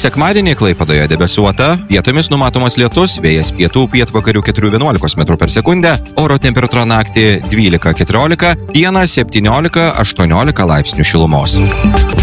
Sekmadienį Klaipėdoje debesuota, vietomis numatomas lietus, vėjas pietų pietvakarių 4–11 m/s, oro temperatūra naktį 12–14, dieną 17–18 laipsnių šilumos.